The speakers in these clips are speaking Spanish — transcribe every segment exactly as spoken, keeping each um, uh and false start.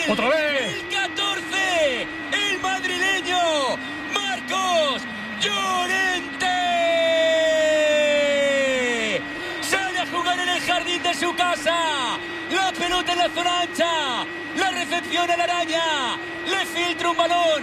¡Otra vez! ¡El catorce! ¡El madrileño! ¡Marcos Llorente! ¡Sale a jugar en el jardín de su casa! ¡La pelota en la zona ancha! ¡La recepción a la araña! ¡Le filtra un balón!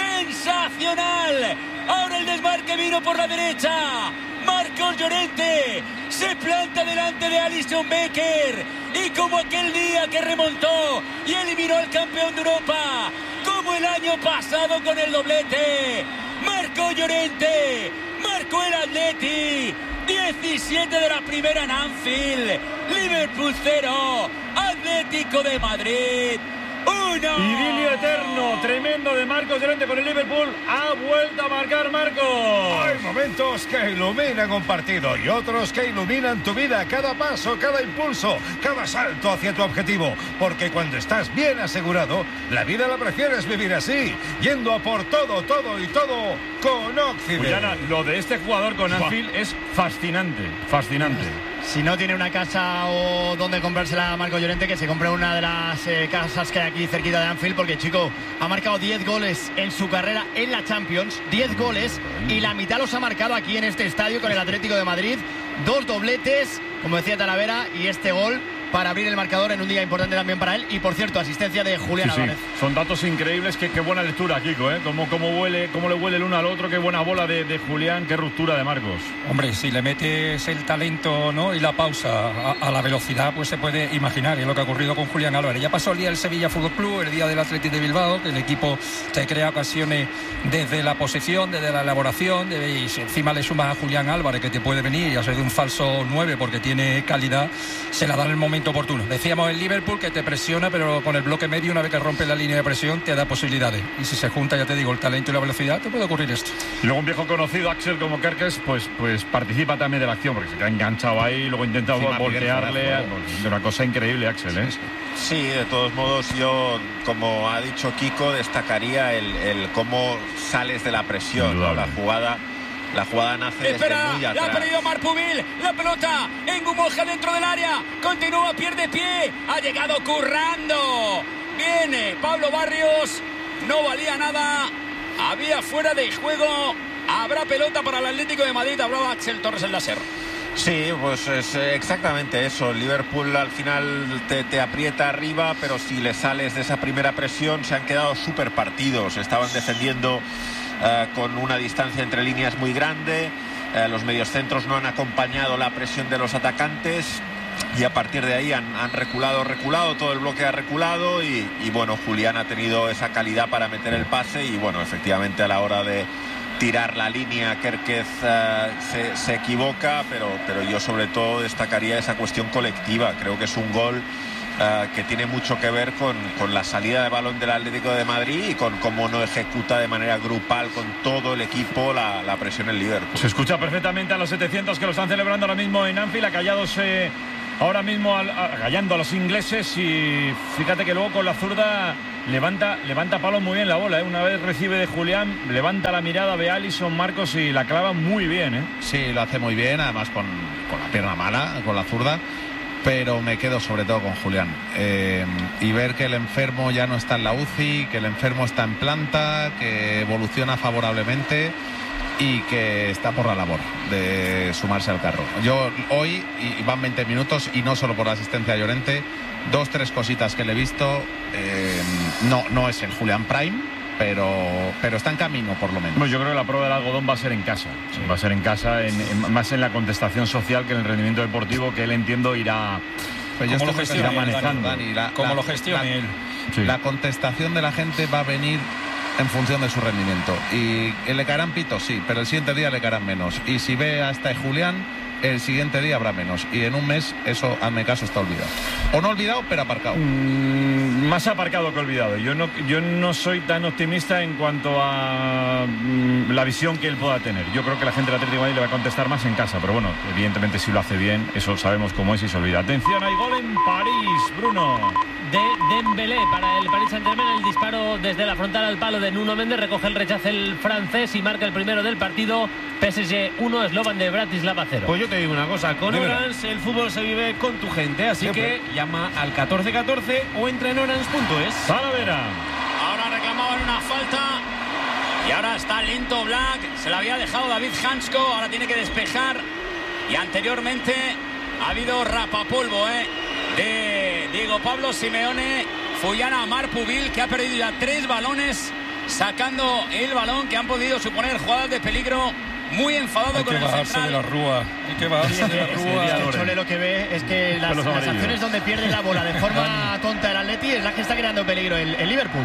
¡Sensacional! Ahora el desmarque vino por la derecha. Marcos Llorente se planta delante de Alisson Becker. Y como aquel día que remontó y eliminó al campeón de Europa, como el año pasado con el doblete, Marcos Llorente marcó el Atleti. diecisiete de la primera en Anfield. Liverpool cero, Atlético de Madrid uno. Idilio eterno, tremendo de Marcos Llorente con el Liverpool. Ha vuelto a marcar Marcos. Hay momentos que iluminan un partido y otros que iluminan tu vida. Cada paso, cada impulso, cada salto hacia tu objetivo. Porque cuando estás bien asegurado, la vida la prefieres vivir así, yendo a por todo, todo y todo con Occident. Juliana, lo de este jugador con Anfield es fascinante, fascinante. Si no tiene una casa o donde comprársela a Marcos Llorente, que se compre una de las eh, casas que hay aquí cerquita de Anfield, porque, chico, ha marcado diez goles en su carrera en la Champions, diez goles, y la mitad los ha marcado aquí en este estadio con el Atlético de Madrid, dos dobletes, como decía Talavera, y este gol para abrir el marcador en un día importante también para él. Y, por cierto, asistencia de Julián sí, Álvarez. Sí. Son datos increíbles. Qué, qué buena lectura, Kiko, ¿eh? Cómo, cómo, huele, cómo le huele el uno al otro. Qué buena bola de, de Julián. Qué ruptura de Marcos. Hombre, si le metes el talento, ¿no?, y la pausa a, a la velocidad, pues se puede imaginar. Y es lo que ha ocurrido con Julián Álvarez. Ya pasó el día del Sevilla Fútbol Club, el día del Athletic de Bilbao, que el equipo te crea ocasiones desde la posesión, desde la elaboración. De, y si encima le sumas a Julián Álvarez, que te puede venir y hacer de un falso nueve porque tiene calidad, se la da en el momento oportuno. Decía el Liverpool que te presiona, pero con el bloque medio, una vez que rompe la línea de presión, te da posibilidades. Y si se junta, ya te digo, el talento y la velocidad, te puede ocurrir esto. Y luego un viejo conocido, Axel, como Kerkes, pues, pues participa también de la acción, porque se queda enganchado ahí, luego intenta sí, voltearle. De una cosa increíble, Axel, ¿eh? Sí, de todos modos, yo, como ha dicho Kiko, destacaría el, el cómo sales de la presión, ¿no? La jugada. La jugada nace Espera, desde muy atrás. La ha perdido Marpubil. La pelota en Gumoja dentro del área. Continúa, pierde pie. Ha llegado currando. Viene Pablo Barrios. No valía nada. Había fuera de juego. Habrá pelota para el Atlético de Madrid. Hablaba Axel Torres el láser. Sí, pues es exactamente eso. Liverpool al final te, te aprieta arriba, pero si le sales de esa primera presión, se han quedado súper partidos. Estaban defendiendo Uh, con una distancia entre líneas muy grande, uh, los mediocentros no han acompañado la presión de los atacantes y a partir de ahí han, han reculado, reculado, todo el bloque ha reculado y, y bueno, Julián ha tenido esa calidad para meter el pase y bueno, efectivamente a la hora de tirar la línea Kerkez uh, se, se equivoca, pero, pero yo sobre todo destacaría esa cuestión colectiva. Creo que es un gol Uh, que tiene mucho que ver con, con la salida de balón del Atlético de Madrid y con cómo no ejecuta de manera grupal con todo el equipo la, la presión en Liverpool. Se escucha perfectamente a los setecientos que lo están celebrando ahora mismo en Anfield, acallados eh, ahora mismo al, acallando a los ingleses, y fíjate que luego con la zurda levanta, levanta palo muy bien la bola, ¿eh? Una vez recibe de Julián, levanta la mirada, ve a Alisson, Marcos, y la clava muy bien, ¿eh? Sí, lo hace muy bien, además con, con la pierna mala, con la zurda. Pero me quedo sobre todo con Julián eh, y ver que el enfermo ya no está en la U C I, que el enfermo está en planta, que evoluciona favorablemente y que está por la labor de sumarse al carro. Yo hoy, y van veinte minutos y no solo por la asistencia de Llorente, dos, tres cositas que le he visto, eh, no, no es el Julián Prime, pero pero está en camino por lo menos. Bueno, yo creo que la prueba del algodón va a ser en casa, sí. va a ser en casa, en, en, más en la contestación social que en el rendimiento deportivo, que él, entiendo, irá, pues yo ¿cómo lo gestiona, manejando? Dani, la, ¿Cómo la, lo gestione él? Sí. La contestación de la gente va a venir en función de su rendimiento, y le caerán pitos, sí, pero el siguiente día le caerán menos, y si ve hasta Julián, el siguiente día habrá menos, y en un mes eso, hazme caso, está olvidado. O no olvidado, pero aparcado. Mm, más aparcado que olvidado. Yo no, yo no soy tan optimista en cuanto a mm, la visión que él pueda tener. Yo creo que la gente del Atlético de Madrid le va a contestar más en casa, pero bueno, evidentemente si lo hace bien, eso sabemos cómo es y se olvida. Atención, hay gol en París, Bruno. de Dembélé para el Paris Saint-Germain. El disparo desde la frontal al palo de Nuno Méndez. Recoge el rechazo el francés y marca el primero del partido. P S G uno, Slovan de Bratislava cero. Pues yo te digo una cosa, con Dímelo. Orange el fútbol se vive con tu gente, así Siempre. que llama al catorce catorce o entra en orange punto es. Talavera. Ahora reclamaban una falta y ahora está lento Black. Se la había dejado David Hansko, ahora tiene que despejar. Y anteriormente ha habido rapapolvo ¿eh? de Diego Pablo Simeone. Fuyana Marpubil, que ha perdido ya tres balones sacando el balón, que han podido suponer jugadas de peligro. Muy enfadado Hay con que el bajarse de la central. rúa. Hay que bajarse de la rúa. Este Chole lo que ve es que las, Pelos las amarillos. acciones donde pierde la bola de forma tonta el Atleti es la que está creando peligro el, el Liverpool.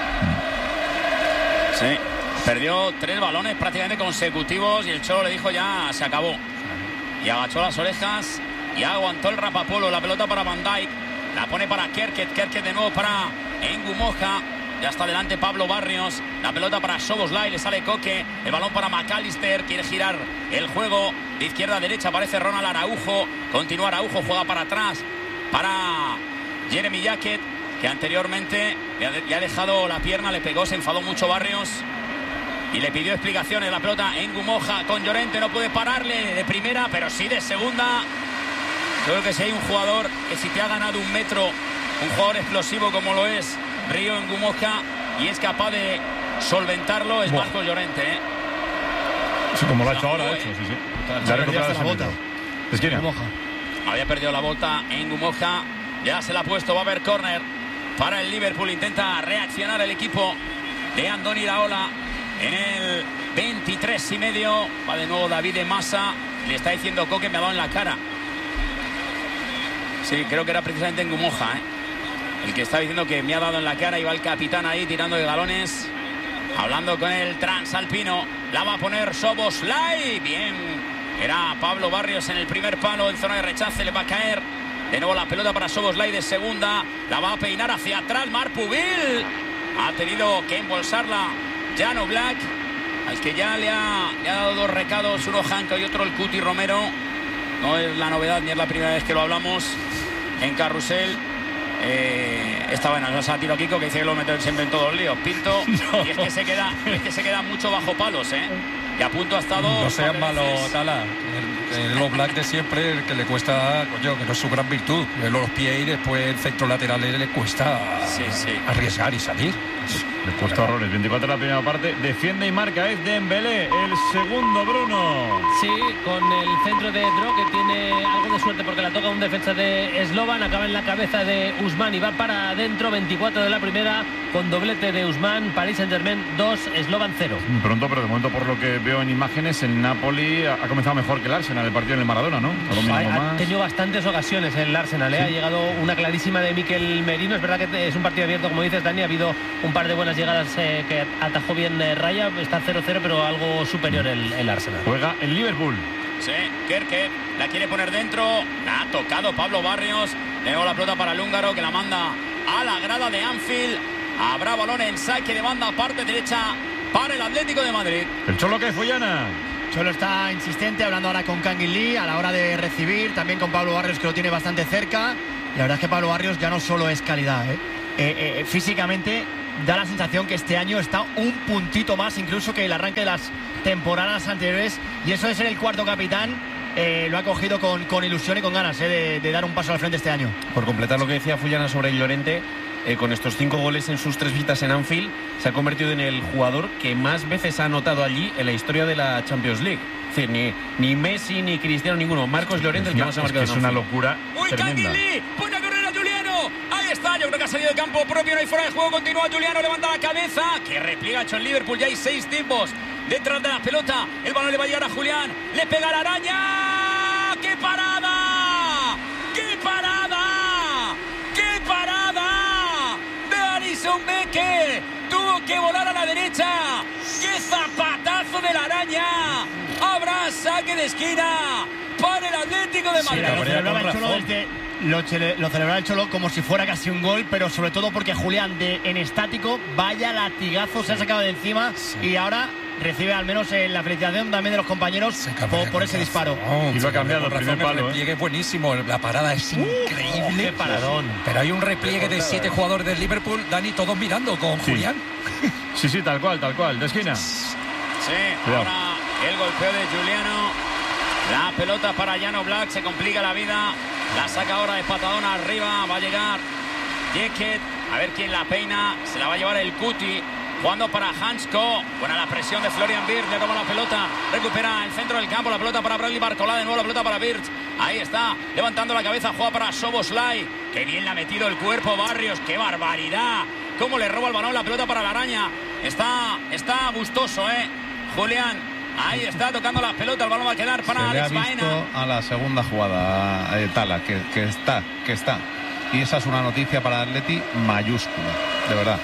Sí, perdió tres balones prácticamente consecutivos y el Cholo le dijo ya se acabó. Y agachó las orejas y aguantó el rapapolo. La pelota para Van Dijk, la pone para Kerket, Kerket de nuevo para Engumoja. Ya está delante Pablo Barrios. La pelota para Szoboszlai, le sale Coque. El balón para McAllister, quiere girar el juego de izquierda a derecha. Aparece Ronald Araujo. Continúa Araujo, juega para atrás para Jeremy Jacket, que anteriormente le ha, le ha dejado la pierna, le pegó, se enfadó mucho Barrios y le pidió explicaciones. La pelota en Gumoja con Llorente, no puede pararle de primera, pero sí de segunda. Creo que si hay un jugador que si te ha ganado un metro, un jugador explosivo como lo es Río en Gumoja y es capaz de solventarlo, es Buah. Marcos Llorente. ¿eh? Sí, como lo ha Se hecho la ahora, jugó, de hecho, ¿eh? sí, sí. Se Ya ha perdió recuperado hasta la ese bota. metro. Esquina. Gumoja. Había perdido la bota en Gumoja. Ya se la ha puesto. Va a haber córner para el Liverpool. Intenta reaccionar el equipo de Andoni Iraola en el veintitrés y medio. Va de nuevo David de Massa. Le está diciendo Coque, me ha dado en la cara. Sí, creo que era precisamente en Gumoja, ¿eh? El que está diciendo que me ha dado en la cara. Y va el capitán ahí tirando de galones. Hablando con el transalpino. La va a poner Szoboszlai. Bien. Era Pablo Barrios en el primer palo. En zona de rechace le va a caer. De nuevo la pelota para Szoboszlai de segunda. La va a peinar hacia atrás Marpubil. Ha tenido que embolsarla Jan Oblak, al que ya le ha, le ha dado dos recados. Uno Hanko y otro el Cuti Romero. No es la novedad ni es la primera vez que lo hablamos en Carrusel. Eh, esta buena nos ha tirado Kiko, que dice que lo meten siempre en todos los líos. Pinto. No. Y es que se queda, es que se queda mucho bajo palos, ¿eh? Y a punto ha estado. No seas malo, veces. Tala. El, el Oblak de siempre, el que le cuesta, coño, que no es su gran virtud. Los pies y después el centro lateral le cuesta Sí, sí. arriesgar y salir. Le cuesta horrores. veinticuatro la primera parte. Defiende y marca es Dembélé. El segundo, Bruno. Sí, con el centro de Dro, que tiene algo de suerte porque la toca un defensa de Slovan. Acaba en la cabeza de Usman y va para adentro. veinticuatro de la primera, con doblete de Usman. Paris Saint-Germain dos, Slovan cero. Pronto, pero de momento, por lo que veo en imágenes, el Napoli ha ha comenzado mejor que el Arsenal, el partido en el Maradona, ¿no? Ha dominado Ha, ha más. tenido bastantes ocasiones el Arsenal, ¿eh? Sí. Ha llegado una clarísima de Mikel Merino. Es verdad que es un partido abierto, como dices, Dani. Ha habido un par de buenas llegadas eh, que atajó bien eh, Raya. Está cero cero, pero algo superior el, el Arsenal. Juega el Liverpool. Sí, Kerke la quiere poner dentro. La ha tocado Pablo Barrios. Le dio la pelota para el húngaro, que la manda a la grada de Anfield. Habrá balón en saque de banda, parte derecha para el Atlético de Madrid. El Cholo que Follana. Cholo está insistente, hablando ahora con Kangin Lee a la hora de recibir, también con Pablo Barrios, que lo tiene bastante cerca. Y la verdad es que Pablo Barrios ya no solo es calidad, ¿eh? Eh, eh, físicamente da la sensación que este año está un puntito más incluso que el arranque de las temporadas anteriores, y eso de ser el cuarto capitán eh, lo ha cogido con, con ilusión y con ganas eh, de, de dar un paso al frente este año. Por completar lo que decía Fullana sobre el Llorente, eh, con estos cinco goles en sus tres visitas en Anfield, se ha convertido en el jugador que más veces ha anotado allí en la historia de la Champions League. Es decir, ni, ni Messi ni Cristiano ninguno. Marcos Llorente, el que No, más ha es que marcado es en una Anfield. locura Uy, tremenda. Kangin pone a correr a Juliano. Ahí está, yo creo que ha salido de campo propio, no hay fuera de juego. Continúa Juliano, levanta la cabeza. Que repliega hecho el Liverpool, ya hay seis tiempos detrás de la pelota. El balón le va a llegar a Julián, le pega la araña. ¡Qué parada! ¡Qué parada! ¡Qué parada! De Alisson Becker. Tuvo que volar a la derecha. ¡Qué zapatazo de la araña! Habrá saque de esquina para el Atlético de Madrid. Sí, lo habría celebraba con el Cholo razón. desde, lo, lo celebrará el Cholo como si fuera casi un gol, pero sobre todo porque Julián de, en estático, vaya latigazo se ha sacado de encima sí. y ahora recibe al menos eh, la felicitación también de los compañeros por, por ese disparo. Oh, y lo ha cambiado el primer palo. El repliegue es buenísimo, la parada es increíble. Uh, ¡Qué paradón! Pero hay un repliegue de siete jugadores del Liverpool, Dani, todos mirando con sí. Julián. Sí, sí, tal cual, tal cual, de esquina. Sí, ahora el golpeo de Juliano. La pelota para Jan Oblak, se complica la vida. La saca ahora de patadona arriba, va a llegar Jeket. A ver quién la peina, se la va a llevar el Cuti. Jugando para Hansko, buena la presión de Florian Wirtz, le roba la pelota, recupera el centro del campo, la pelota para Bradley Barcola, de nuevo la pelota para Wirtz, ahí está, levantando la cabeza, juega para Szoboszlai, que bien le ha metido el cuerpo Barrios, qué barbaridad, cómo le roba el balón, la pelota para la araña, está, está gustoso, eh, Julián, ahí está tocando la pelota, el balón va a quedar para Se Alex le ha visto Baena. A la segunda jugada, eh, Tala, que, que está, que está, y esa es una noticia para Atleti mayúscula, de verdad.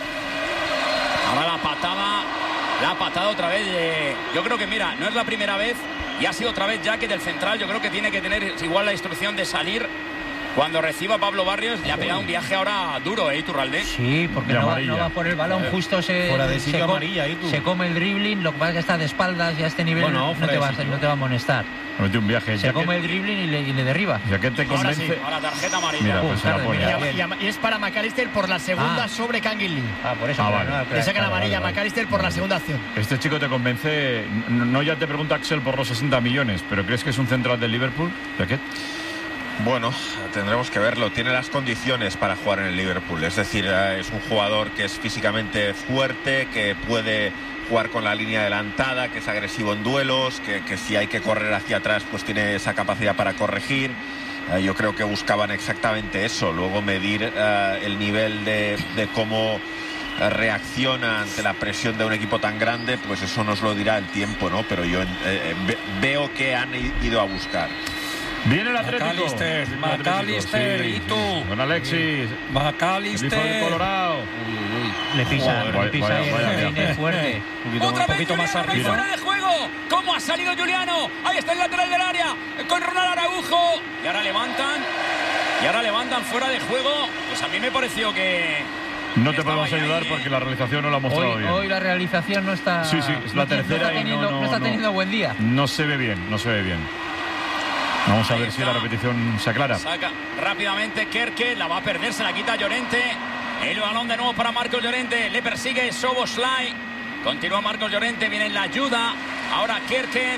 Ahora la patada, la patada otra vez. Eh, yo creo que, mira, no es la primera vez y ha sido otra vez Jacket del central. Yo creo que tiene que tener igual la instrucción de salir cuando reciba Pablo Barrios. Le ha pegado un viaje ahora duro, ¿eh, Iturralde? Sí, porque no va, no va por el balón, justo se, se, com amarilla, se come el dribbling. Lo que pasa es que está de espaldas y a este nivel bueno, no, te va, no te va a amonestar. Mete un viaje. Se come el dribbling y le, y le derriba. Ya que te convence. Ahora sí, a la tarjeta amarilla. Mira, pues uh, se la pone. Mira, y, y es para McAllister por la segunda ah. sobre Kangin Lee. Ah, por eso. Ah, vale. no, le saca la amarilla a McAllister por la segunda acción. Este chico te convence. No, no ya te pregunta Axel por los sesenta millones, pero ¿crees que es un central del Liverpool? ¿Jaquet? Bueno, tendremos que verlo. Tiene las condiciones para jugar en el Liverpool. Es decir, es un jugador que es físicamente fuerte, que puede jugar con la línea adelantada, que es agresivo en duelos, que, que si hay que correr hacia atrás pues tiene esa capacidad para corregir. Uh, yo creo que buscaban exactamente eso, luego medir uh, el nivel de, de cómo uh, reacciona ante la presión de un equipo tan grande, pues eso nos lo dirá el tiempo, ¿no? Pero yo eh, veo que han ido a buscar. Viene el Atlético. McAllister, McAllister, sí, y tú. Sí. Con Alexis. McAllister. El hijo de Colorado. Uy, uy, uy. Le pisa, Joder, le pisa vaya, y vaya, el vaya. es fuerte. Un poquito, Otra un vez poquito más arriba. Fuera de juego. ¿Cómo ha salido Juliano? Ahí está el lateral del área. Con Ronald Araujo. Y ahora levantan. Y ahora levantan fuera de juego. Pues a mí me pareció que... No te podemos ayudar ahí, porque la realización no la ha mostrado hoy, bien. Hoy la realización no está... Sí, sí, es la no, tercera no está teniendo, y no, no, no está teniendo no, buen día. No se ve bien, no se ve bien. Vamos a ver si la repetición se aclara. Saca rápidamente Kerke, la va a perder, se la quita Llorente. El balón de nuevo para Marcos Llorente, le persigue Szoboszlai. Continúa Marcos Llorente, viene en la ayuda. Ahora Kerke.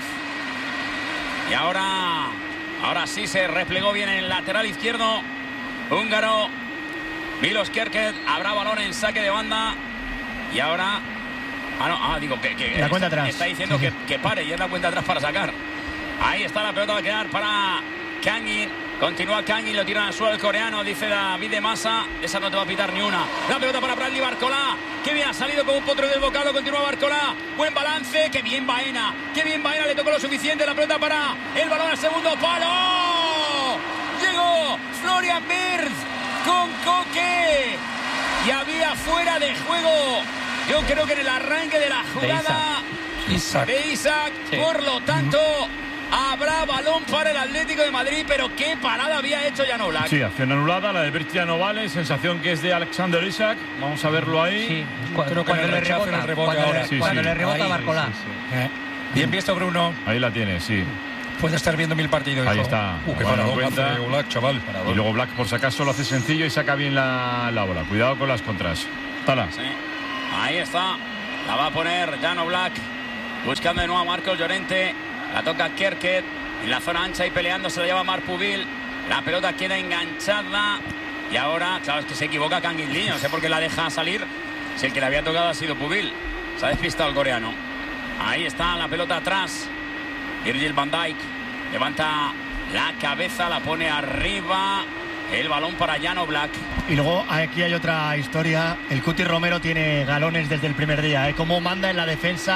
Y ahora, ahora sí se replegó bien el lateral izquierdo húngaro. Milos Kerke, habrá balón en saque de banda. Y ahora... Ah, no, ah, digo que, que la cuenta atrás. Está diciendo que, que pare y es la cuenta atrás para sacar. Ahí está la pelota, va a quedar para Kangin. Continúa Kangin, lo tiran al suelo el coreano, dice David de Massa. Esa no te va a pitar ni una. La pelota para Bradley Barcola. Que bien ha salido como un potro del bocado. Continúa Barcola. Buen balance. Que bien Baena. Que bien Baena. Le tocó lo suficiente. La pelota para el balón al segundo palo. Llegó Florian Wirtz con Coque. Y había fuera de juego. Yo creo que en el arranque de la jugada de Isaac, de Isaac sí. Por lo tanto, habrá balón para el Atlético de Madrid, pero qué parada había hecho Jan Oblak. Sí, acción anulada, la de Virgil no vale, sensación que es de Alexander Isaac. Vamos a verlo ahí. Sí, creo que cuando, le rebota, el rebote cuando, ahora. le, Sí, cuando sí. le rebota Ahí, Barcola. sí, sí. Eh. Bien visto, Bruno. Ahí la tiene, sí. Puede estar viendo mil partidos. Ahí hijo. está. Uh, qué Bueno, paradón cuenta. hace Oblak, chaval. Paradón. Y luego Black, por si acaso, lo hace sencillo y saca bien la, la bola. Cuidado con las contras. Tala. Sí. Ahí está. La va a poner Jan Oblak. Buscando de nuevo a Marcos Llorente. La toca Kerke. En la zona ancha y peleando se la lleva Marc Pubil. La pelota queda enganchada. Y ahora, claro, es que se equivoca Kangin Lee. No sé por qué la deja salir. Si el que le había tocado ha sido Pubil. Se ha despistado el coreano. Ahí está la pelota atrás. Virgil van Dijk. Levanta la cabeza, la pone arriba. El balón para Jan Oblak. Y luego aquí hay otra historia. El Cuti Romero tiene galones desde el primer día. ¿eh? Cómo manda en la defensa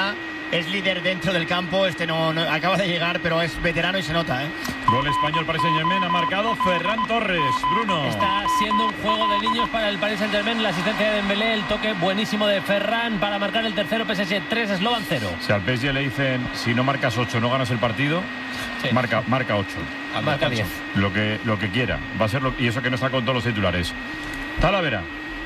es líder dentro del campo. Este no, no acaba de llegar, pero es veterano y se nota, ¿eh? Gol español Paris Saint-Germain, ha marcado Ferran Torres. Bruno. Está siendo un juego de niños para el Paris Saint-Germain. La asistencia de Dembélé, el toque buenísimo de Ferran para marcar el tercero. P S G tres, Slovan cero. Si al P S G le dicen, si no marcas ocho no ganas el partido, sí. marca marca ocho. Marca diez. Lo que, lo que quiera. Va a ser lo, y eso que no está con todos los titulares. Talavera.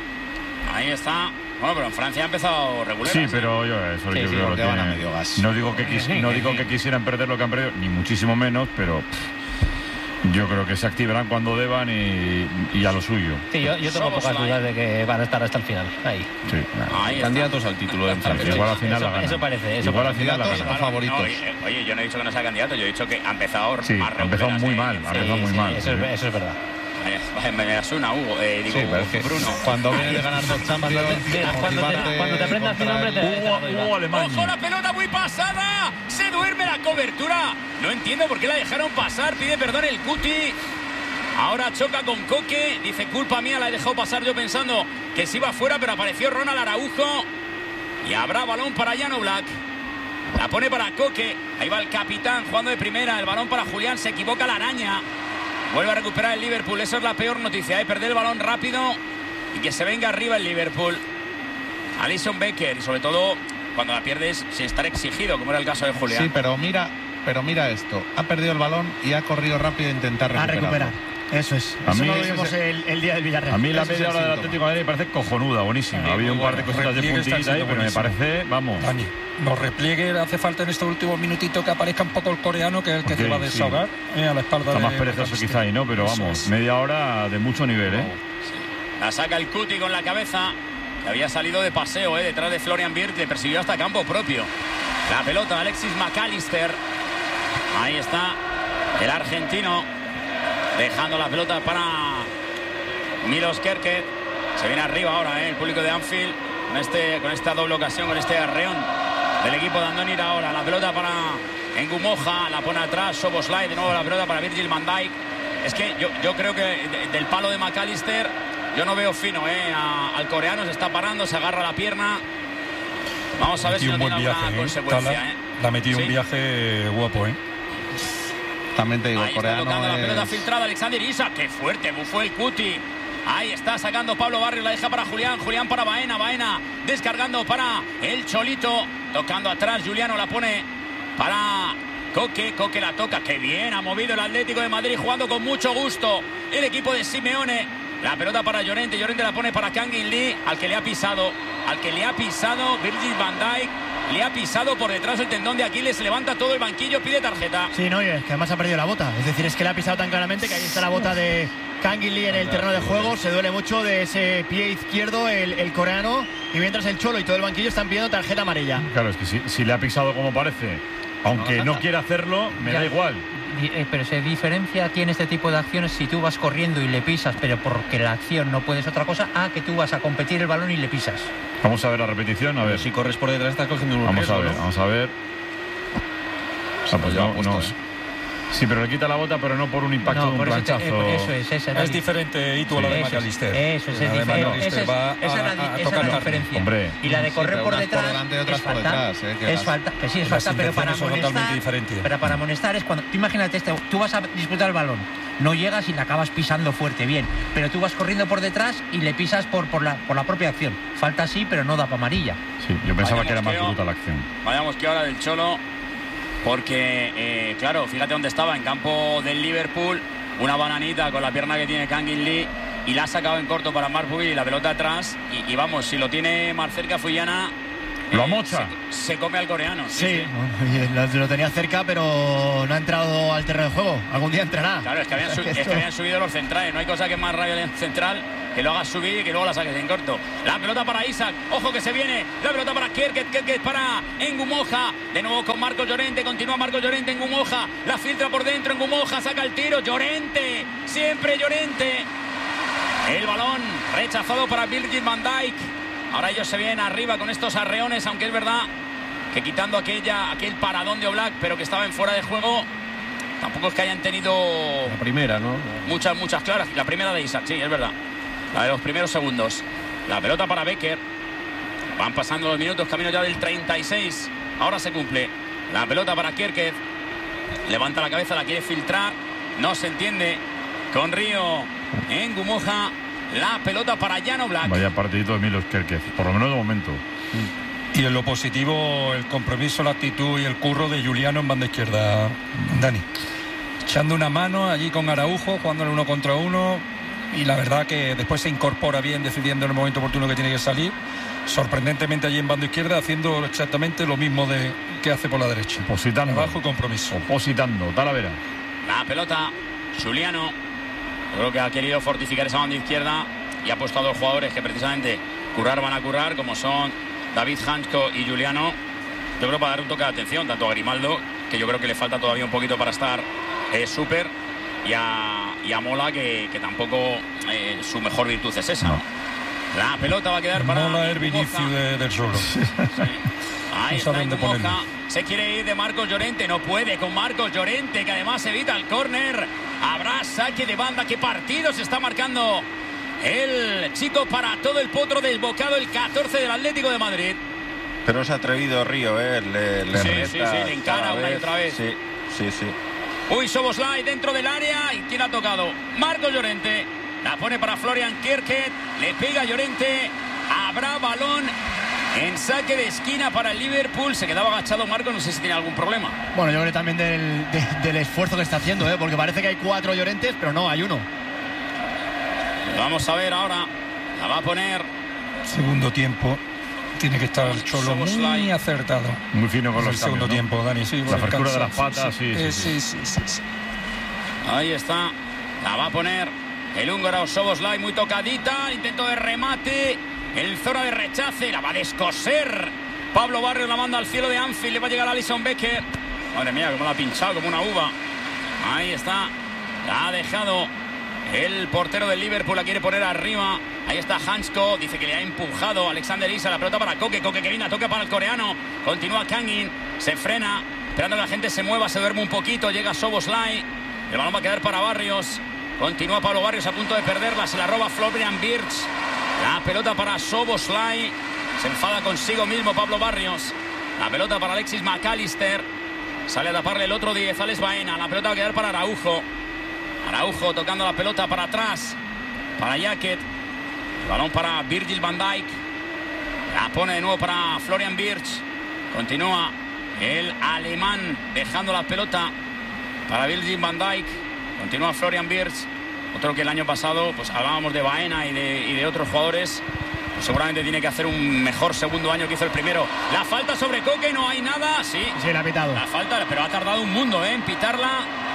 Ahí está. Bueno, pero en Francia ha empezado regular. Sí, pero yo eso sí, yo sí, creo que van a medio gas. No digo que quis, no digo que quisieran perder lo que han perdido, ni muchísimo menos, pero pff, yo creo que se activarán cuando deban y, y a lo suyo. Sí, yo, yo tengo pocas dudas de que van a estar hasta el final. Ahí. Sí, ahí candidatos al título en Francia. Igual al final eso, la gana. Eso parece. Eso Igual al parece. final la gana. Claro, favoritos. no, oye, oye, yo no he dicho que no sea candidato, yo he dicho que ha empezado sí, más ha empezado muy mal, ha empezado sí, muy sí, mal. Eso, sí. es, eso es verdad. Me da una Hugo, eh, digo, sí, pero es que Bruno. Cuando viene de ganar dos Champions, cuando, te, cuando te aprendas mi nombre, te Hugo, Hugo Alemán. ¡Ojo, la pelota muy pasada! ¡Se duerme la cobertura! No entiendo por qué la dejaron pasar. Pide perdón el Cuti. Ahora choca con Coque. Dice, culpa mía, la he dejado pasar yo pensando que se iba fuera, pero apareció Ronald Araujo. Y habrá balón para Jan Oblak. La pone para Coque. Ahí va el capitán jugando de primera. El balón para Julián. Se equivoca la araña. Vuelve a recuperar el Liverpool. Eso es la peor noticia, ¿eh? Perder el balón rápido y que se venga arriba el Liverpool. Alisson Becker, y sobre todo cuando la pierdes sin estar exigido, como era el caso de Julián. Sí, pero mira, pero mira esto. Ha perdido el balón y ha corrido rápido a intentar recuperarlo. A recuperar. Eso es. A Eso mí no lo ese vimos es el, el, el día del Villarreal. A mí la Ese media es el hora del síntoma. Atlético de Madrid me parece cojonuda, buenísima. Sí, ha habido un bueno, par de cositas de repliegue está puntillita ahí, siendo pero me buenísimo. parece, vamos. Dani, los repliegues hace falta en estos últimos minutitos que aparezca un poco el coreano, que es el que Okay, se va a sí. desahogar eh, a la espalda Está de más perezoso McAllister. quizá ahí, ¿no? Pero Eso vamos, es. media hora de mucho nivel, ¿eh? La saca el Cuti con la cabeza. Que había salido de paseo, ¿eh? Detrás de Florian Wirtz. Le persiguió hasta campo propio. La pelota, Alexis McAllister. Ahí está el argentino. Dejando la pelota para Milos Kerkez. Se viene arriba ahora, ¿eh? El público de Anfield. Con, este, con esta doble ocasión, con este arreón del equipo de Andoni Iraola. La pelota para Engumoja. La pone atrás Szoboszlai. De nuevo la pelota para Virgil van Dijk. Es que yo, yo creo que de, del palo de McAllister yo no veo fino, ¿eh? A, al coreano se está parando, se agarra la pierna. Vamos a ver si no tiene alguna ¿eh? consecuencia, Tala, ¿eh? La ha metido Sí. un viaje guapo, ¿eh? También te digo, Ahí está coreano tocando la pelota es... filtrada Alexander Isak. Qué fuerte bufó el Cuti. Ahí está sacando Pablo Barrios, la deja para Julián, Julián para Baena, Baena descargando para el Cholito, tocando atrás, Juliano la pone para Coque, Coque la toca, qué bien ha movido el Atlético de Madrid, jugando con mucho gusto el equipo de Simeone. La pelota para Llorente, Llorente la pone para Kangin Lee, al que le ha pisado, al que le ha pisado Virgil van Dijk, le ha pisado por detrás el tendón de Aquiles, se levanta todo el banquillo, pide tarjeta. Sí, no, y es que además ha perdido la bota. Es decir, es que le ha pisado tan claramente que ahí está la bota de Kangin Lee en el terreno de juego. Se duele mucho de ese pie izquierdo el, el coreano. Y mientras el Cholo y todo el banquillo están pidiendo tarjeta amarilla. Claro, es que si, si le ha pisado como parece, aunque no, no quiera hacerlo, me ya. da igual. Pero se diferencia tiene este tipo de acciones si tú vas corriendo y le pisas, pero porque la acción no puedes otra cosa, a que tú vas a competir el balón y le pisas. Vamos a ver la repetición, a ver. Si corres por detrás estás cogiendo un Vamos riesgo, a ver, ¿no? vamos a ver. Se lo lleva puesto, no. ¿eh? Sí, pero le quita la bota, pero no por un impacto No, de un por eso, te- planchazo. eh, eso es, esa es, la Es di- diferente, y tú a la de Eso es, McAllister. eso es, es La de diferente. McAllister Esa es- va esa es la a- di- a esa es tocar la carne. diferencia. Hombre. Y la de Sí, correr pero por unas por detrás delante y otras es por falta. detrás, ¿eh? Que Es las- falta, que sí es las falta, pero para intenciones son amonestar, totalmente diferentes. pero para amonestar es cuando tú imagínate este, tú vas a disputar el balón, no llegas y le acabas pisando fuerte, bien, pero tú vas corriendo por detrás y le pisas por por la por la propia acción. Falta sí, pero no da para amarilla. Sí, yo pensaba Vaya que era más mosqueo. bruta la acción. Vayamos que ahora del Cholo, porque, eh, claro, fíjate dónde estaba, en campo del Liverpool, una bananita con la pierna que tiene Kangin Lee, y la ha sacado en corto para Marc Pubil y la pelota atrás, y, y vamos, si lo tiene más cerca Fuyana, Lo amocha. Se, se come al coreano. Sí, Sí, sí. bueno, lo, lo tenía cerca, pero no ha entrado al terreno de juego. Algún día entrará. Claro, es que, habían O sea, sub- que es esto- que habían subido los centrales, no hay cosa que más rabia de un central que lo hagas subir y que luego la saques en corto. La pelota para Isak, ojo que se viene, la pelota para Kerkez, Kerkez para Engumoja, de nuevo con Marcos Llorente, continúa Marcos Llorente, Engumoja, la filtra por dentro, Engumoja saca el tiro, Llorente, siempre Llorente. El balón rechazado para Virgil van Dijk. Ahora ellos se vienen arriba con estos arreones, aunque es verdad que quitando aquella, aquel paradón de Oblak, pero que estaba en fuera de juego, tampoco es que hayan tenido La primera, ¿no? muchas, muchas claras. La primera de Isak, sí, es verdad. La de los primeros segundos. La pelota para Becker. Van pasando los minutos, camino ya del treinta y seis. Ahora se cumple. La pelota para Kierkegaard. Levanta la cabeza, la quiere filtrar. No se entiende. Con Río en Gumoja. La pelota para Jan Oblak. Vaya partidito de Milos Kierkegaard, por lo menos de momento. Y en lo positivo, el compromiso, la actitud y el curro de Juliano en banda izquierda, Dani. Echando una mano allí con Araujo, jugándole uno contra uno. Y la verdad que después se incorpora bien, decidiendo en el momento oportuno que tiene que salir. Sorprendentemente allí en banda izquierda, haciendo exactamente lo mismo de que hace por la derecha. Opositando. Trabajo y compromiso. Opositando. Talavera. La pelota, Juliano. Creo que ha querido fortificar esa banda izquierda y ha puesto a dos jugadores que precisamente currar van a currar, como son David Hansko y Juliano. Yo creo para dar un toque de atención tanto a Grimaldo, que yo creo que le falta todavía un poquito para estar eh, súper, y a, y a Mola, que, que tampoco eh, su mejor virtud es esa. No. La pelota va a quedar para Mola el Vinicius de, del Solo. Sí. Ahí está Gumoja. Se quiere ir de Marcos Llorente, no puede con Marcos Llorente, que además evita el córner. Habrá saque de banda. Qué partido se está marcando el chico para todo el potro desbocado, el catorce del Atlético de Madrid. Pero se ha atrevido Río, ¿eh? Le, le sí, reta sí, sí, le encara una y otra vez. Sí, sí, sí. Uy, Soboslai dentro del área. ¿Y quién ha tocado? Marcos Llorente. La pone para Florian Kierkegaard. Le pega Llorente. Habrá balón en saque de esquina para el Liverpool. Se quedaba agachado Marcos. No sé si tiene algún problema. Bueno, yo creo también del, de, del esfuerzo que está haciendo, ¿eh? Porque parece que hay cuatro Llorentes, pero no, hay uno. Vamos a ver ahora. La va a poner. Segundo tiempo. Tiene que estar el Cholo muy acertado. Muy fino con es los el segundo cambios, ¿no? tiempo, Dani. Sí, la frescura de las patas, sí, sí, sí, sí, sí, sí, sí. Ahí está. La va a poner el húngaro Soboslai, muy tocadita. Intento de remate. El zona de rechace. La va a descoser. Pablo Barrios la manda al cielo de Anfield. Le va a llegar a Alisson Becker. Madre mía, cómo la ha pinchado, como una uva. Ahí está. La ha dejado el portero del Liverpool. La quiere poner arriba. Ahí está Hansko. Dice que le ha empujado Alexander Isak. La pelota para Koke. Koke que viene a toque para el coreano. Continúa Kangin. Se frena. Esperando que la gente se mueva. Se duerme un poquito. Llega Soboslai. El balón va a quedar para Barrios. Continúa Pablo Barrios a punto de perderla. Se la roba Florian Wirtz. La pelota para Soboslai. Se enfada consigo mismo Pablo Barrios. La pelota para Alexis McAllister. Sale a taparle el otro diez. Alex Baena. La pelota va a quedar para Araujo. Araujo tocando la pelota para atrás. Para Jacket. El balón para Virgil van Dijk. La pone de nuevo para Florian Wirtz. Continúa el alemán dejando la pelota para Virgil van Dijk. Continúa Florian Wirtz. Otro que el año pasado pues hablábamos de Baena y de, y de otros jugadores. Pues seguramente tiene que hacer un mejor segundo año que hizo el primero. La falta sobre Koke, no hay nada. Sí, sí, la ha pitado. La falta, pero ha tardado un mundo, ¿eh? En pitarla.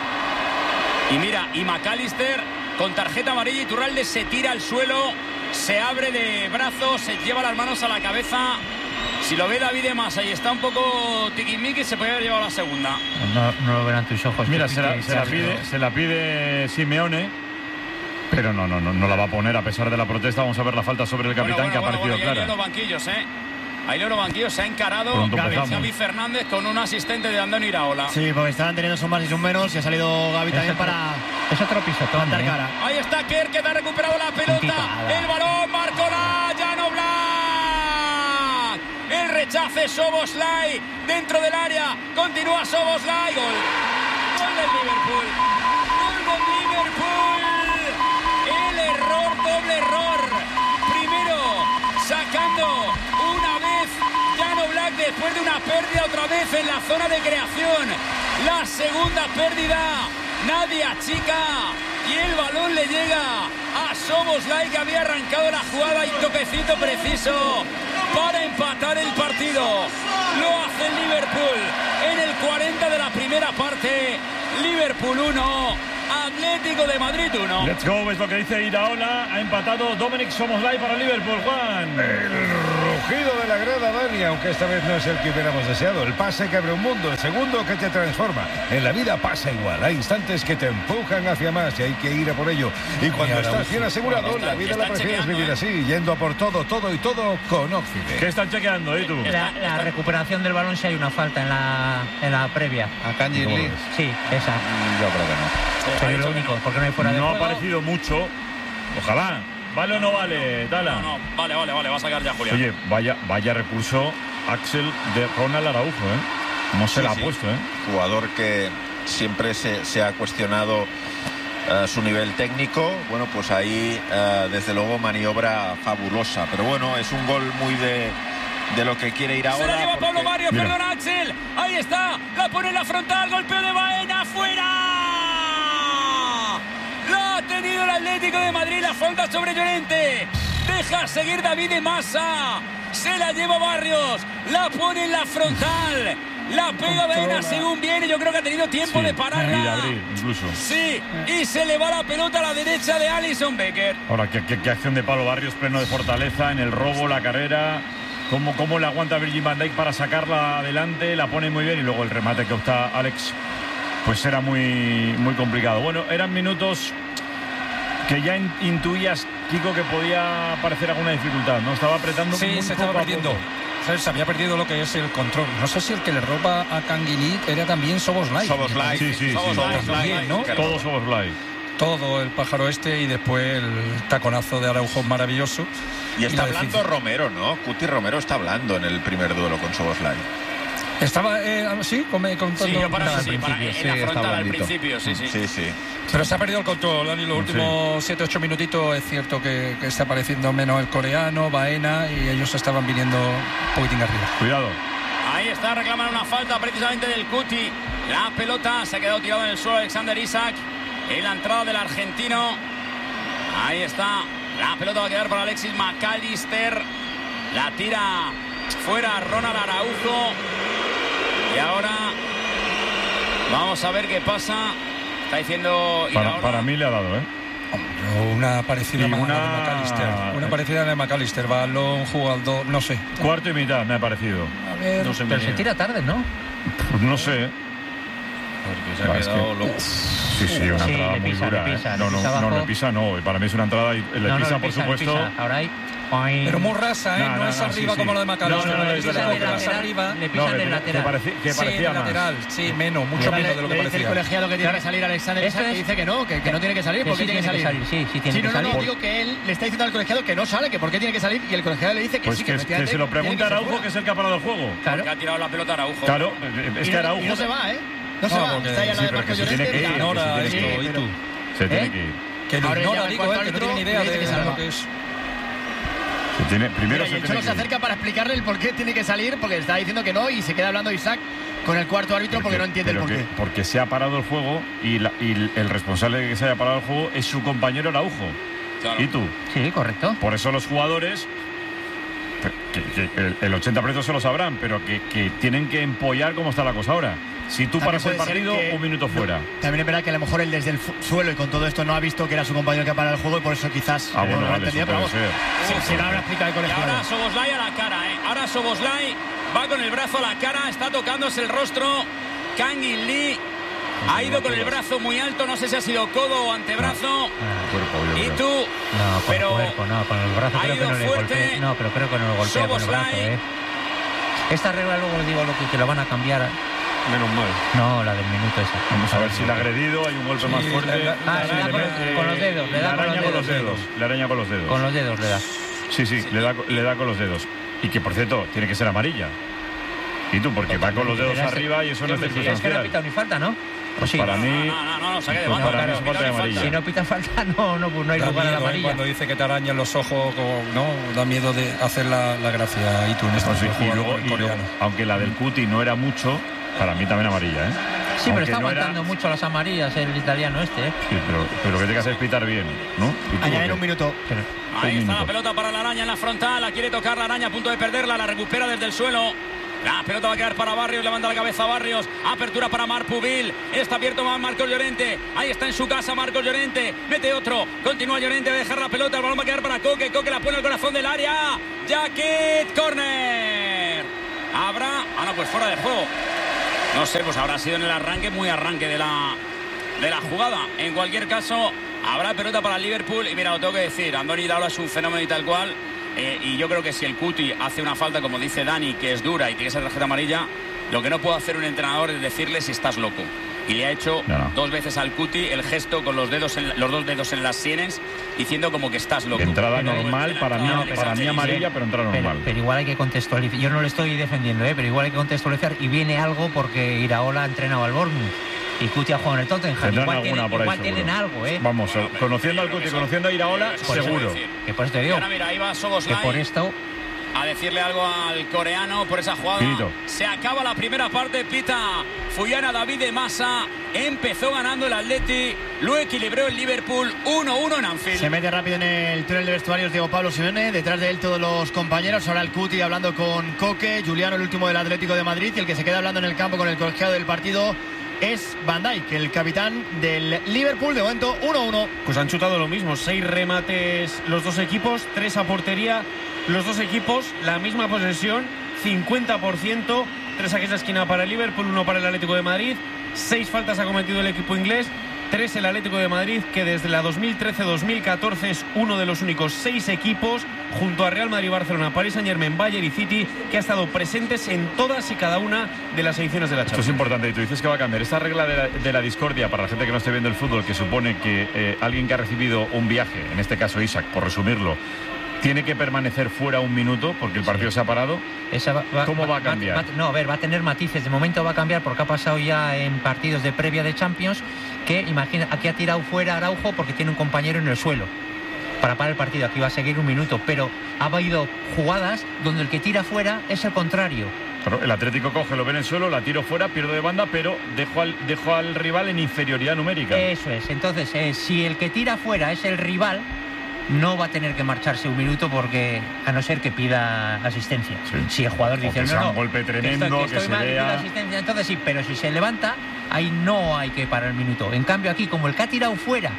Y mira, y McAllister con tarjeta amarilla. Iturralde se tira al suelo, se abre de brazos, se lleva las manos a la cabeza. Si lo ve David de Masa y está un poco tiquismiqui, se puede haber llevado la segunda. No, no lo verán tus ojos. Mira, se la, se, la pide, se la pide Simeone, pero no, no, no, no la va a poner a pesar de la protesta. Vamos a ver la falta sobre el capitán, bueno, bueno, que ha bueno, parecido bueno, clara. Hay los banquillos, ¿eh? Hay los banquillos, se ha encarado Gaby, Gaby Fernández con un asistente de Andoni Iraola. Sí, porque estaban teniendo sus más y sus menos y ha salido Gaby también otro, para... Es otro pisotón, ¿eh? cara. Ahí está Kerr, que ha recuperado la pelota. El balón, marcó la Jan Oblak. El rechace, Soboslai dentro del área. Continúa Soboslai. Gol. Gol del Liverpool. Gol del Liverpool. El error, doble error. Primero, sacando una vez Jan Oblak después de una pérdida otra vez en la zona de creación. La segunda pérdida. Nadie achica. Y el balón le llega a Soboslai, que había arrancado la jugada y toquecito preciso para empatar el partido. Lo hace el Liverpool en el cuarenta de la primera parte. Liverpool uno, Atlético de Madrid uno. Let's go, es lo que dice Iraola. Ha empatado Dominic Soboslai para Liverpool, Juan. El rugido de la grada, Dani, aunque esta vez no es el que hubiéramos deseado. El pase que abre un mundo, el segundo que te transforma. En la vida pasa igual, hay instantes que te empujan hacia más y hay que ir a por ello. Y cuando estás bien asegurado, la vida la prefieres vivir así, yendo a por todo, todo y todo con Oxide. ¿Qué están chequeando ahí tú? La, la recuperación del balón, si hay una falta en la, en la previa. ¿A Kanji Lee? Sí, esa. Yo creo que no. Pero es lo único, porque no hay fuera de No juego. ha aparecido mucho. Ojalá. ¿Vale o no vale, Dala? No, no, vale, vale, vale, va a sacar ya Julián. Oye, vaya, vaya recurso Axel de Ronald Araujo, ¿eh? No se Sí, la sí. ha puesto, ¿eh? Jugador que siempre se, se ha cuestionado uh, su nivel técnico. Bueno, pues ahí uh, desde luego maniobra fabulosa. Pero bueno, es un gol muy de, de lo que quiere ir ahora. Se la lleva porque... Pablo Barrios, Mira. perdona Axel. Ahí está, la pone en la frontal, golpeo de Baena, fuera. La ha tenido el Atlético de Madrid, la falta sobre Llorente. Deja seguir David de Massa. Se la lleva Barrios, la pone en la frontal. La pega Baena según viene. Yo creo que ha tenido tiempo Sí, de pararla. y de abrir, incluso. Sí, y se le va la pelota a la derecha de Alisson Becker. Ahora, ¿qué, qué, qué acción de Pablo Barrios, pleno de fortaleza, en el robo, la carrera. Cómo, cómo le aguanta a Virgil van Dijk para sacarla adelante, la pone muy bien. Y luego el remate que opta Alex, pues era muy, muy complicado. Bueno, eran minutos que ya in, intuías, Kiko, que podía parecer alguna dificultad, ¿no? Estaba apretando Sí, muy se poco estaba a perdiendo. poco. ¿Sabes? Se había perdido lo que es el control. No sé si el que le roba a Canguilí era también Soboslai. Soboslai. Sí, sí, sí. Soboslai, También, ¿no? Todo Soboslai. Todo el pájaro este y después el taconazo de Araujo maravilloso. Y está la hablando defensa. Romero, ¿no? Cuti Romero está hablando en el primer duelo con Soboslai. Estaba, eh, sí, come- contando. Sí, yo para Nada, mí sí, para, en sí, la está frontal al blandito. principio, sí, sí. Sí, sí. Pero se ha perdido el control, Dani. Los últimos siete ocho minutitos es cierto que, que está apareciendo menos el coreano, Baena, y ellos estaban viniendo un poquitín arriba. Cuidado. Ahí está, reclaman una falta precisamente del Cuti. La pelota se ha quedado tirada en el suelo Alexander Isak. En la entrada del argentino. Ahí está. La pelota va a quedar para Alexis McAllister. La tira fuera Ronald Araujo. Y ahora vamos a ver qué pasa. Está diciendo Para, Iraola. para mí le ha dado, ¿eh? Una parecida Y a una- de McAllister. Una parecida a la de McAllister. Balón, jugador, no sé. Cuarto y mitad, me ha parecido. A ver, No se me Pero se tira tarde, ¿no? Pues no sé, ¿eh? Porque se ha Va, es quedado que- loco. Sí, sí, una Sí, entrada le muy pisa, dura. le ¿eh? pisa, le no, no, pisa no, abajo. le pisa no. Para mí es una entrada y le No, no, pisa, le por pisa, le supuesto. pisa. Ahora ahí. Ay. pero muy rasa, ¿eh? No, No, no, es no, arriba sí, como sí. lo de McAllister. No, no, no, Le es pisa verdad. un poco más lateral, arriba. le No, pisan que, el que lateral. parecía, que Sí, parecía el más. lateral, sí, menos, mucho Le, menos de lo que le dice el parecía. colegiado que tiene Claro. que salir Alexander Esto Isak, que es- dice que no, que, que no tiene que salir. Que ¿Por qué sí tiene que salir? Sí, sí, tiene Sí, que no, no, salir. no, digo que él le está diciendo al colegiado que no sale, que por qué tiene que salir, y el colegiado le dice que Pues sí, que, que, que efectivamente se lo tiene pregunta que ser Araujo, fuera. que es el que ha parado el juego. Claro. Que ha tirado la pelota Araujo. Claro, es Y que no- Araujo. y no se va, ¿eh? No se No, va. porque- Está ya sí, la de pero Marco que se tiene Llorente. que ir, que Ignora, se tiene eso, que ¿y ir. tú? Se tiene ¿Eh? que ir. Que lo Ahora ignora, llama el digo, cuarto eh, que no tiene ni árbitro idea y le de, dice que de lo salga. que es. Se tiene, primero Mira, y se el tiene Cholo que se ir. acerca para explicarle el por qué tiene que salir, porque está diciendo que no, y se queda hablando Isaac con el cuarto árbitro porque no entiende el Pero por que- qué. porque se ha parado el juego y, la- y el responsable de que se haya parado el juego es su compañero Araujo. Claro. ¿Y tú? Sí, correcto. Por eso los jugadores, que, que el, el ochenta por ciento se lo sabrán, pero que, que tienen que empollar cómo está la cosa ahora. Si tú También paras el puede ser partido, que- un minuto fuera. También es verdad que a lo mejor él desde el fu- suelo y con todo esto no ha visto que era su compañero que ha parado el juego y por eso quizás Ah, eh, bueno, no lo ha vale, entendido, eso pero puede vamos, ser. sí, sí, ahora explica el Y colegiado. ahora Soboslai a la cara, ¿eh? Ahora Soboslai va con el brazo a la cara, está tocándose el rostro. Kang In Lee ha ido con el brazo muy alto, no sé si ha sido codo o antebrazo. Cuerpo, yo Y creo. tú, No, con pero el cuerpo, no, con el brazo ha creo que ido no le fuerte. golpea. No, pero creo que no lo golpea con el brazo, Soboslai. ¿eh? Esta regla luego le digo lo que, que lo van a cambiar. Menos mal. No, la del minuto esa. Vamos a ver si le ha agredido, hay un golpe Sí, más fuerte. le da- Ah, Sí, le da le con- mete- con los dedos, le da le con los araña con los dedos. dedos. Le araña con los dedos. Con los dedos le da. Sí, sí, le da, le da con los dedos. Y que, por cierto, tiene que ser amarilla. ¿Y tú? Porque va con los dedos Pero ese- arriba y eso no es Es que no ha circunstancial. pitado ni falta, ¿no? ¿O Pues sí? para no, mí, no, no, no, no, saque de pues banda. para mí claro, es falta de no hay amarilla. Si no pita falta, no, no, pues no hay Da lugar a la miedo, ¿eh? amarilla. Cuando dice que te arañan los ojos, como- ¿no? Da miedo de hacer la, la gracia. Y tú en este Pues sí, y jugador luego, y luego, coreano. aunque la del Cuti no era mucho, para mí también amarilla, ¿eh? Sí, pero Aunque está no era- aguantando mucho las amarillas el italiano este, ¿eh? Sí, pero, pero lo que tiene que hacer es pitar bien, ¿no? ¿Y tú Añaden qué? un minuto. Pero- Ahí Un está la minuto. pelota para la araña en la frontal. La quiere tocar la araña, a punto de perderla. La recupera desde el suelo. La pelota va a quedar para Barrios. Levanta la cabeza Barrios. Apertura para Marpubil. Está abierto más Marcos Llorente. Ahí está en su casa Marcos Llorente. Mete otro. Continúa Llorente. Va a dejar la pelota. El balón va a quedar para Coque. Coque la pone al corazón del área. Jacket Corner. Habrá. Ah, no, pues fuera de juego. No sé, pues habrá sido en el arranque, muy arranque de la, de la jugada. En cualquier caso, habrá pelota para el Liverpool. Y mira, lo tengo que decir, Andoni Iraola es un fenómeno y tal cual. Eh, y yo creo que si el Cuti hace una falta, como dice Dani, que es dura y tiene esa tarjeta amarilla, lo que no puede hacer un entrenador es decirle si estás loco. y le ha hecho no, no. dos veces al Cuti el gesto con los dedos en, los dos dedos en las sienes, diciendo como que estás loco. Entrada Pero, normal, para mí, no, pero- para mí amarilla, pero entrada Pero, normal. pero igual hay que contextualizar. Yo no lo estoy defendiendo, ¿eh? Pero igual hay que contextualizar. Y viene algo porque Iraola ha entrenado al Bournemouth y Cuti ha jugado en el Tottenham. Tendrán Igual, alguna tienen, por ahí, igual seguro. tienen algo, ¿eh? Vamos, conociendo al Cuti, conociendo a Iraola, Por eso seguro. decir. Que por eso te Y digo ahora mira, ahí va que Szoboszlai por esto. a decirle algo al coreano por esa jugada. Finito. Se acaba la primera parte, pita Fuyana David de Massa. Empezó ganando el Atleti, lo equilibró el Liverpool uno uno en Anfield. Se mete rápido en el túnel de vestuarios Diego Pablo Simeone, detrás de él todos los compañeros, ahora el Cuti hablando con Coque, Juliano el último del Atlético de Madrid, y el que se queda hablando en el campo con el colegiado del partido es Van Dijk, el capitán del Liverpool, de momento uno uno. Pues han chutado lo mismo, seis remates los dos equipos, tres a portería los dos equipos, la misma posesión, cincuenta por ciento, tres saques de esquina para el Liverpool, uno para el Atlético de Madrid, seis faltas ha cometido el equipo inglés, tres el Atlético de Madrid, que desde la dos mil trece dos mil catorce es uno de los únicos seis equipos, junto a Real Madrid, Barcelona, Paris Saint-Germain, Bayern y City, que ha estado presentes en todas y cada una de las ediciones de la Esto es Champions. importante y tú dices que va a cambiar. Esta regla de la, de la discordia para la gente que no esté viendo el fútbol, que supone que eh, alguien que ha recibido un viaje, en este caso Isaac, por resumirlo, tiene que permanecer fuera un minuto porque el partido se ha parado. Esa va- va- ¿Cómo va a cambiar? va- no, a ver, va a tener matices. De momento va a cambiar porque ha pasado ya en partidos de previa de Champions que, imagina, aquí ha tirado fuera Araujo porque tiene un compañero en el suelo para parar el partido. Aquí va a seguir un minuto, pero ha habido jugadas donde el que tira fuera es el contrario. Claro, el Atlético coge, lo ve en el suelo, la tiro fuera, pierdo de banda, pero dejo al, dejo al rival en inferioridad numérica. Eso es. Entonces, eh, si el que tira fuera es el rival, no va a tener que marcharse un minuto porque, a no ser que pida asistencia. Sí. Si el jugador O dice que no, sea no, un golpe que tremendo, estoy, que que estoy se mal, y pido vea. asistencia, entonces sí, pero si se levanta, ahí no hay que parar el minuto. En cambio aquí, como el que ha tirado fuera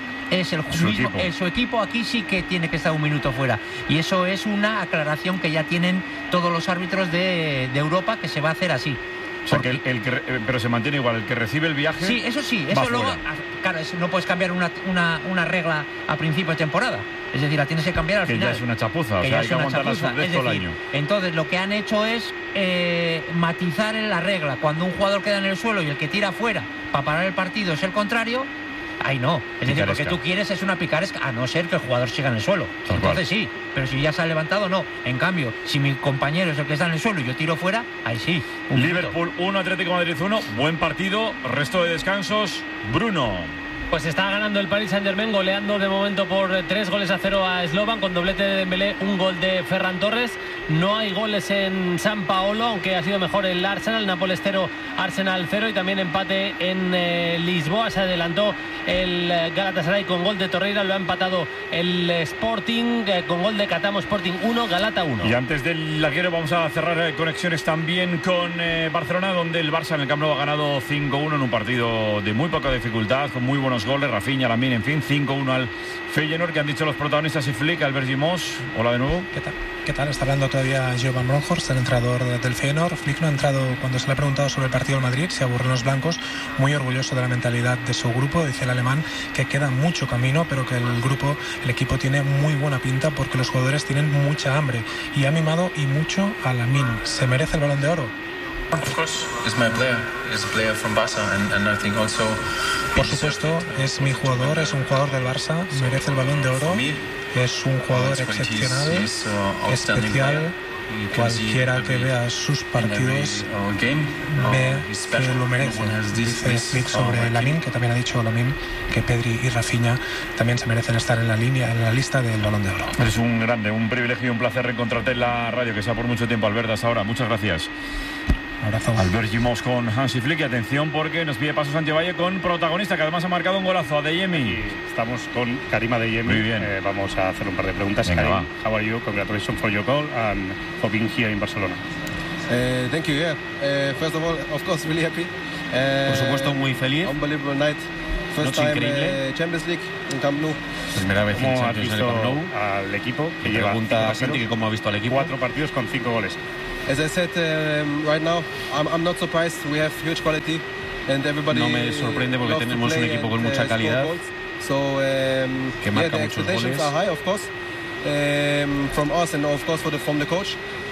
es el Su mismo, equipo. eh, su equipo, aquí sí que tiene que estar un minuto fuera. Y eso es una aclaración que ya tienen todos los árbitros de, de Europa, que se va a hacer así. O sea, que el, el que re- eh, pero se mantiene igual, el que recibe el viaje. Sí, eso sí, va eso luego, fuera. ah, claro, eso no puedes cambiar una, una, una regla a principio de temporada. Es decir, la tienes que cambiar al Que final. ya es una chapuza, o Que sea, ya hay es que una aguantar la chapuza. surdez Es todo el decir, año. entonces lo que han hecho es eh, matizar en la regla. Cuando un jugador queda en el suelo y el que tira fuera para parar el partido es el contrario, ahí no. Es decir, Picaresca. porque tú quieres es una picaresca, a no ser que el jugador siga en el suelo. Tal Entonces cual. sí, pero si ya se ha levantado, no. En cambio, si mi compañero es el que está en el suelo y yo tiro fuera, ahí sí. un minuto. Liverpool uno, Atlético de Madrid uno. Buen partido, resto de descansos. Bruno. Pues está ganando el Paris Saint-Germain, goleando de momento por tres goles a cero a Slovan, con doblete de Dembélé, un gol de Ferran Torres. No hay goles en San Paolo, aunque ha sido mejor el Arsenal, Nápoles cero, Arsenal cero, y también empate en eh, Lisboa. Se adelantó el eh, Galatasaray con gol de Torreira, lo ha empatado el Sporting eh, con gol de Catamo. Sporting uno, Galata uno. Y antes del larguero vamos a cerrar eh, conexiones también con eh, Barcelona, donde el Barça en el Camp Nou ha ganado cinco uno en un partido de muy poca dificultad, con muy buenos goles, Rafinha, Lamine, en fin, cinco uno al Feyenoord, que han dicho los protagonistas y Flick, Albert Gimos. Hola de nuevo. ¿Qué tal? ¿Qué tal? Está hablando todavía Gio Van Bronckhorst, el entrenador del Feyenoord. Flick no ha entrado cuando se le ha preguntado sobre el partido del Madrid, se aburren los blancos, muy orgulloso de la mentalidad de su grupo. Dice el alemán que queda mucho camino, pero que el grupo, el equipo tiene muy buena pinta porque los jugadores tienen mucha hambre, y ha mimado y mucho a Lamine. ¿Se merece el Balón de Oro? Of course, it's my player. He's a player from Barca, and, and I think also. Por supuesto, es mi jugador, es un jugador del Barça, merece el Balón de Oro. Es un jugador excepcional, especial. Cualquiera que vea sus partidos ve que lo merece. Dice Flick sobre Lamine, que también ha dicho Lamine que Pedri y Rafinha también se merecen estar en la línea, en la lista del Balón de Oro. Es un grande, un privilegio y un placer reencontrarte en la radio, que sea por mucho tiempo, Albert, hasta ahora. Muchas gracias. Un abrazo. Albert Gimos con Hansi Flick, y atención porque nos pide paso Sánchez Valle con protagonista, que además ha marcado un golazo, Adeyemi. Estamos con Karim Adeyemi. Muy bien. Eh, vamos a hacer un par de preguntas. Venga, Karim, va. how are you? Congratulations for your goal and for being here in Barcelona. Uh, thank you. Yeah. Uh, first of all, of course, really happy. Uh, Por supuesto, muy feliz. Unbelievable night. First Noche time increíble. uh, Champions League in Camp Nou. Primera vez en ¿Cómo has Champions en el visto Camp Nou? al equipo que Le lleva pregunta cinco a Santi partidos, que cómo ha visto al equipo. cuatro partidos con cinco goles? As I said um, right now, I'm, I'm not surprised. We have huge quality, and everybody. No me sorprende porque loves to tenemos un play equipo con and, mucha uh, score calidad, goals. So um, que yeah, marca the muchos expectations goles. are high, of course, um, from us and of course for the, from the coach.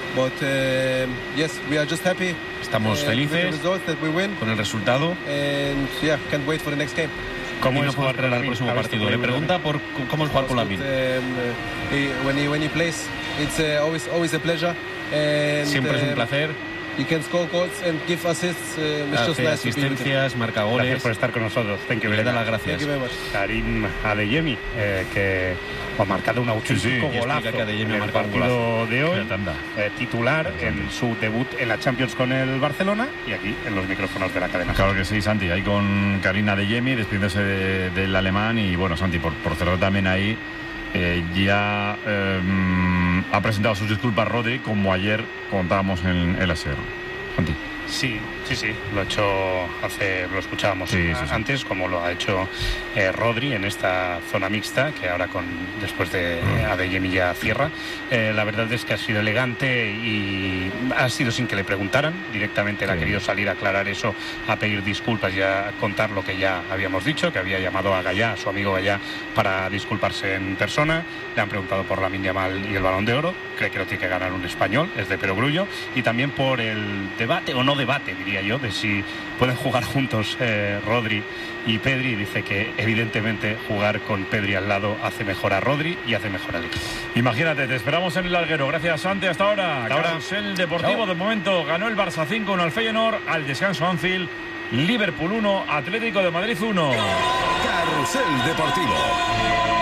But uh, yes, we are just happy. Estamos uh, felices with the results that we win. Con el resultado. And yeah, can't wait for the next game. ¿Cómo no puedo esperar al próximo partido? Le pregunta por cómo es jugar con Lamine. Um, he, when he when he plays, it's uh, always always a pleasure. And, Siempre es un placer. He can score goals and give assists. Uh, it's just Hace nice asistencias, marca goles. Gracias por estar con nosotros. Thank you Le very da much. las gracias. Thank you very much. Karim Adeyemi, eh, que ha marcado un auténtico sí, sí, golazo que Adeyemi en ha el marcado un partido de hoy, tanda. eh, titular en su debut en la Champions con el Barcelona y aquí en los micrófonos de la cadena. Claro que sí, Santi, ahí con Karim Adeyemi despidiéndose de, del alemán y bueno, Santi, por, por cerrar también ahí, eh, ya eh, ha presentado sus disculpas Rodri, como ayer contábamos en el A S E R. Santi. Sí, sí, sí, lo ha hecho hace, lo escuchábamos sí, sí, sí. antes, como lo ha hecho eh, Rodri en esta zona mixta, que ahora con después de mm. Adeyemi ya cierra. Eh, la verdad es que ha sido elegante y ha sido sin que le preguntaran, directamente él sí. ha querido salir a aclarar eso, a pedir disculpas y a contar lo que ya habíamos dicho, que había llamado a Gallá, a su amigo Gallá, para disculparse en persona. Le han preguntado por Lamine Yamal y el Balón de Oro, cree que lo tiene que ganar un español, es de perogrullo, y también por el debate, o no debate, diría yo, de si pueden jugar juntos eh, Rodri y Pedri. Dice que evidentemente jugar con Pedri al lado hace mejor a Rodri y hace mejor al equipo. Imagínate, te esperamos en el larguero. Gracias, Santi, hasta ahora. Hasta ahora. El Deportivo Chao. De momento ganó el Barça cinco uno al Feyenoord, al descanso Anfield, Liverpool uno, Atlético de Madrid uno. Carrusel Deportivo.